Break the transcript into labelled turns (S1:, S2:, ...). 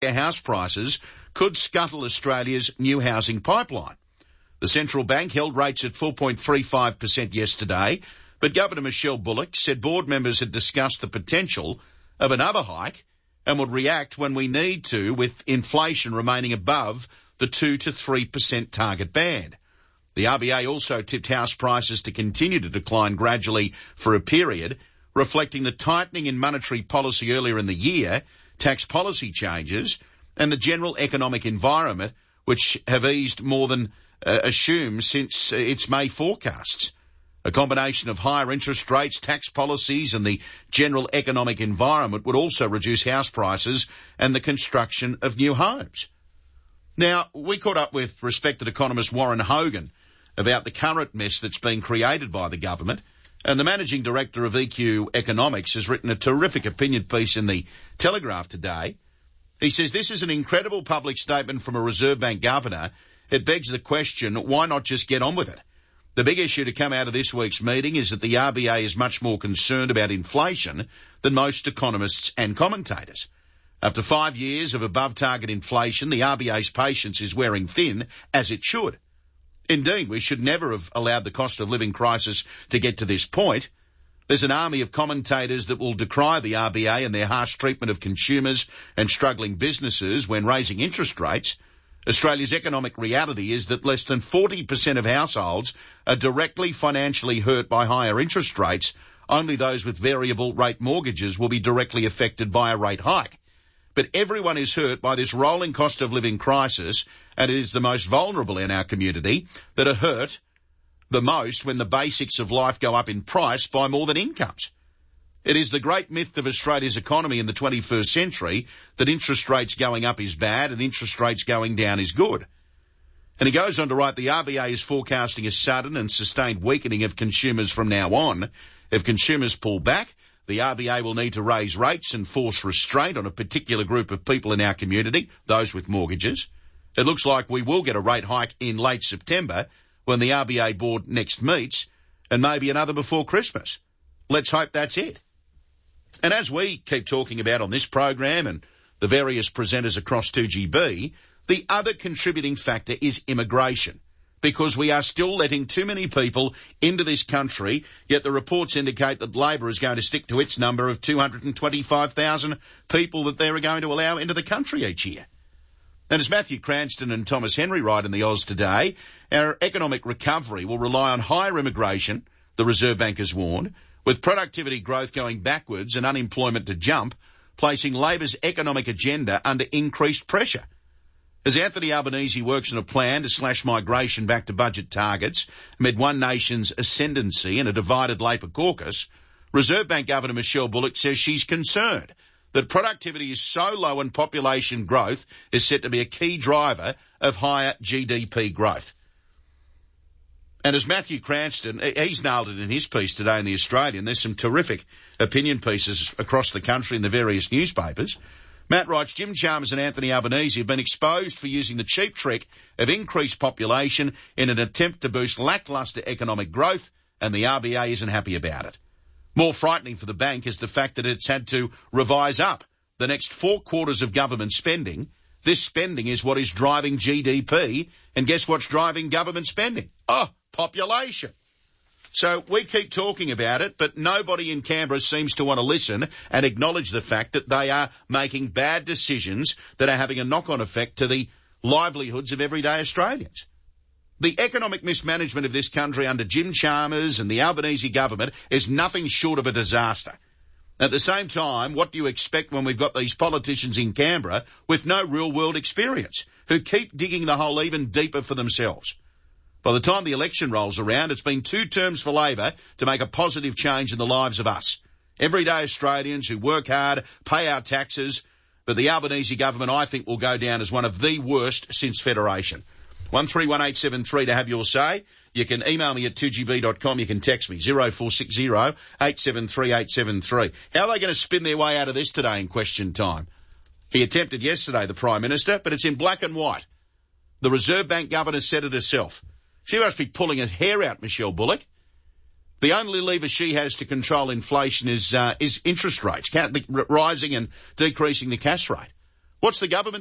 S1: house prices could scuttle Australia's new housing pipeline. The central bank held rates at 4.35% yesterday, but Governor Michelle Bullock said board members had discussed the potential of another hike and would react when we need to, with inflation remaining above the 2 to 3% target band. The RBA also tipped house prices to continue to decline gradually for a period, reflecting the tightening in monetary policy earlier in the year, tax policy changes, and the general economic environment, which have eased more than assumed since its May forecasts. A combination of higher interest rates, tax policies and the general economic environment would also reduce house prices and the construction of new homes. Now, we caught up with respected economist Warren Hogan about the current mess that's been created by the government, and the managing director of EQ Economics has written a terrific opinion piece in the Telegraph today. He says this is an incredible public statement from a Reserve Bank governor. It begs the question, why not just get on with it? The big issue to come out of this week's meeting is that the RBA is much more concerned about inflation than most economists and commentators. After 5 years of above-target inflation, the RBA's patience is wearing thin, as it should. Indeed, we should never have allowed the cost of living crisis to get to this point. There's an army of commentators that will decry the RBA and their harsh treatment of consumers and struggling businesses when raising interest rates. Australia's economic reality is that less than 40% of households are directly financially hurt by higher interest rates. Only those with variable rate mortgages will be directly affected by a rate hike. But everyone is hurt by this rolling cost of living crisis, and it is the most vulnerable in our community that are hurt the most when the basics of life go up in price by more than incomes. It is the great myth of Australia's economy in the 21st century that interest rates going up is bad and interest rates going down is good. And he goes on to write, the RBA is forecasting a sudden and sustained weakening of consumers from now on. If consumers pull back, the RBA will need to raise rates and force restraint on a particular group of people in our community, those with mortgages. It looks like we will get a rate hike in late September when the RBA board next meets, and maybe another before Christmas. Let's hope that's it. And as we keep talking about on this program and the various presenters across 2GB, the other contributing factor is immigration, because we are still letting too many people into this country, yet the reports indicate that Labor is going to stick to its number of 225,000 people that they are going to allow into the country each year. And as Matthew Cranston and Thomas Henry write in the Oz today, our economic recovery will rely on higher immigration, the Reserve Bank has warned, with productivity growth going backwards and unemployment to jump, placing Labor's economic agenda under increased pressure. As Anthony Albanese works on a plan to slash migration back to budget targets amid One Nation's ascendancy and a divided Labor caucus, Reserve Bank Governor Michelle Bullock says she's concerned that productivity is so low and population growth is set to be a key driver of higher GDP growth. And as Matthew Cranston, he's nailed it in his piece today in The Australian. There's some terrific opinion pieces across the country in the various newspapers. Matt writes, Jim Chalmers and Anthony Albanese have been exposed for using the cheap trick of increased population in an attempt to boost lacklustre economic growth, and the RBA isn't happy about it. More frightening for the bank is the fact that it's had to revise up the next 4 quarters of government spending. This spending is what is driving GDP, and guess what's driving government spending? Population. So we keep talking about it, but nobody in Canberra seems to want to listen and acknowledge the fact that they are making bad decisions that are having a knock-on effect to the livelihoods of everyday Australians. The economic mismanagement of this country under Jim Chalmers and the Albanese government is nothing short of a disaster. At the same time, what do you expect when we've got these politicians in Canberra with no real-world experience, who keep digging the hole even deeper for themselves? By the time the election rolls around, it's been 2 terms for Labor to make a positive change in the lives of us, everyday Australians who work hard, pay our taxes, but the Albanese government, I think, will go down as one of the worst since Federation. 131873 to have your say. You can email me at 2gb.com. You can text me 0460 873 873. How are they going to spin their way out of this today in question time? He attempted yesterday, the Prime Minister, but it's in black and white. The Reserve Bank governor said it herself. She must be pulling her hair out, Michelle Bullock. The only lever she has to control inflation is interest rates, rising and decreasing the cash rate. What's the government